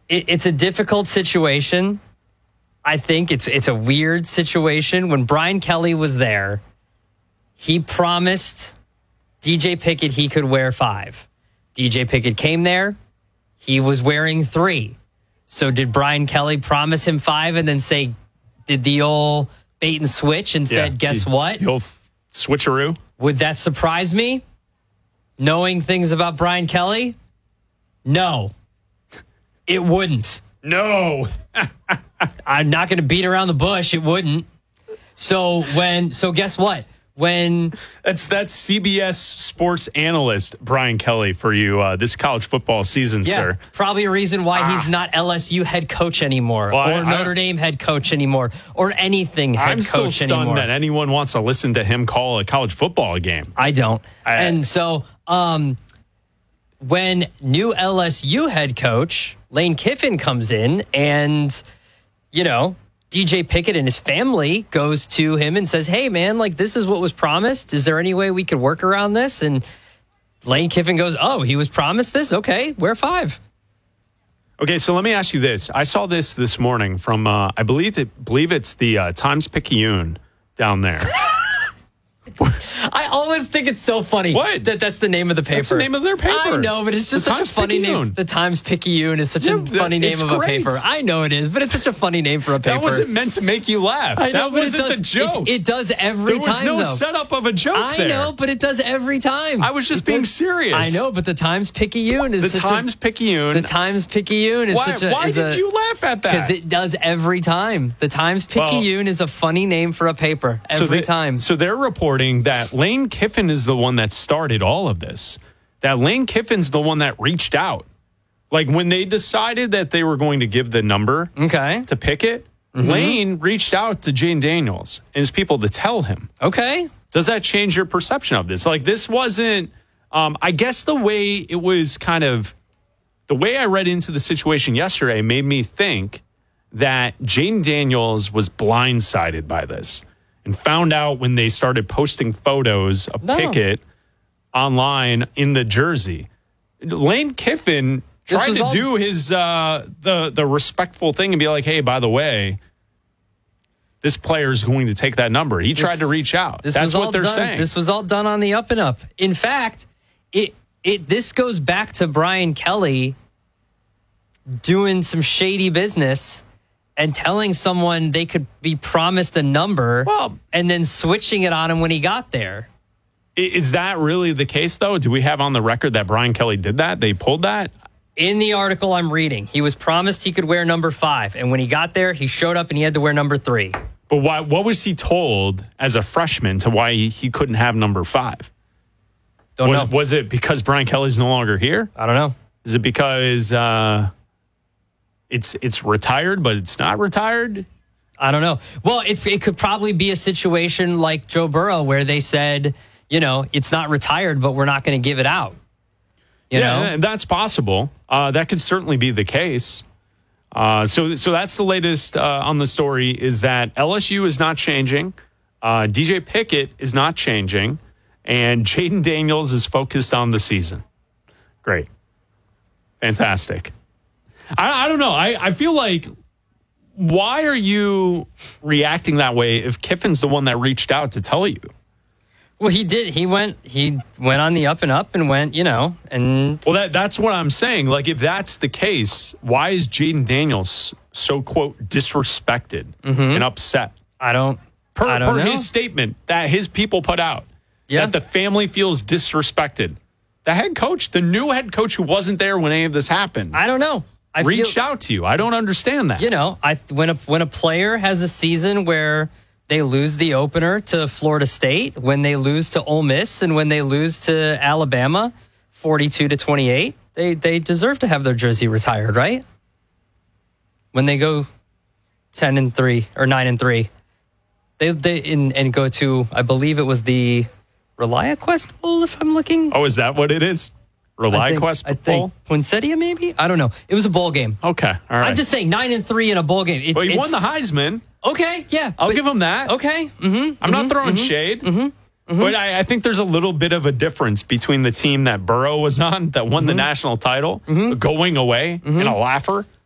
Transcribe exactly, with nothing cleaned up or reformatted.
it, it's a difficult situation. I think it's it's a weird situation. When Brian Kelly was there, he promised D J Pickett he could wear five. D J Pickett came there. He was wearing three. So did Brian Kelly promise him five and then say, did the old bait and switch and said, yeah, guess he, what? You'll switcheroo. Would that surprise me? Knowing things about Brian Kelly? No, it wouldn't. No. I'm not going to beat around the bush. It wouldn't. So when, so guess what? When that's that's C B S sports analyst Brian Kelly for you uh, this college football season, yeah, sir. Probably a reason why ah. he's not L S U head coach anymore, well, or I, Notre I, Dame head coach anymore, or anything head I'm coach anymore. I'm still stunned that anyone wants to listen to him call a college football game. I don't. I, and so um, when new L S U head coach Lane Kiffin comes in, and you know, D J Pickett and his family goes to him and says, hey, man, like, this is what was promised. Is there any way we could work around this? And Lane Kiffin goes, oh, he was promised this? Okay, wear five. Okay, so let me ask you this. I saw this this morning from, uh, I believe it, believe it's the uh, Times-Picayune down there. I always think it's so funny what? that that's the name of the paper. That's the name of their paper. I know, but it's just the such Times a funny Picayune. name. The Times-Picayune is such yeah, a funny name of great. a paper. I know it is, but it's such a funny name for a paper. That wasn't meant to make you laugh. I know, that wasn't it does, the joke. It, it does every time, There was time, no though. setup of a joke I there. know, but it does every time. I was just it being does, serious. I know, but the Times-Picayune is the such Times-Picayune. The Times-Picayune is why, such a... Why did a, you laugh at that? Because it does every time. The Times-Picayune well, is a funny name for a paper every so they, time. So they're reporting that Lane Kiffin is the one that started all of this. That Lane Kiffin's the one that reached out. Like when they decided that they were going to give the number okay. to Pickett, mm-hmm. Lane reached out to Jane Daniels and his people to tell him. Okay. Does that change your perception of this? Like this wasn't, um, I guess the way it was kind of, the way I read into the situation yesterday made me think that Jane Daniels was blindsided by this. And found out when they started posting photos of no. Pickett online in the jersey. Lane Kiffin this tried to all... do his uh, the the respectful thing and be like, "Hey, by the way, this player is going to take that number." He this, tried to reach out. That's what they're done, saying. This was all done on the up and up. In fact, it it this goes back to Brian Kelly doing some shady business. And telling someone they could be promised a number well, and then switching it on him when he got there. Is that really the case, though? Do we have on the record that Brian Kelly did that? They pulled that? In the article I'm reading, he was promised he could wear number five. And when he got there, he showed up and he had to wear number three. But why, what was he told as a freshman to why he, he couldn't have number five? Don't was, know. Was it because Brian Kelly's no longer here? I don't know. Is it because... Uh, It's it's retired, but it's not retired? I don't know. Well, it, it could probably be a situation like Joe Burrow where they said, you know, it's not retired, but we're not going to give it out. You yeah, know? That's possible. Uh, that could certainly be the case. Uh, so, so that's the latest uh, on the story is that L S U is not changing. Uh, D J Pickett is not changing. And Jaden Daniels is focused on the season. Great. Fantastic. I, I don't know. I, I feel like, why are you reacting that way if Kiffin's the one that reached out to tell you? Well, he did. He went. He went on the up and up and went. You know, and well, that that's what I'm saying. Like, if that's the case, why is Jaden Daniels so quote disrespected mm-hmm. and upset? I don't. Per, I don't per know. his statement that his people put out, yeah. that the family feels disrespected. The head coach, the new head coach who wasn't there when any of this happened, I don't know. I reached feel, out to you. I don't understand that. You know, I when a when a player has a season where they lose the opener to Florida State, when they lose to Ole Miss, and when they lose to Alabama, forty-two to twenty-eight, they they deserve to have their jersey retired, right? When they go ten and three or nine and three, they they in, and go to, I believe it was the ReliaQuest Bowl, if I'm looking. Oh, is that what it is? ReliaQuest I think, I Bowl? think Poinsettia, maybe? I don't know. It was a bowl game. Okay, all right. I'm just saying, nine and three in a bowl game. It, well, he won the Heisman. Okay, yeah. I'll give him that. Okay. Mm-hmm, I'm mm-hmm, not throwing mm-hmm, shade. Mm-hmm, mm-hmm. But I, I think there's a little bit of a difference between the team that Burrow was on, that won mm-hmm. the national title, mm-hmm. going away, mm-hmm. and a laugher,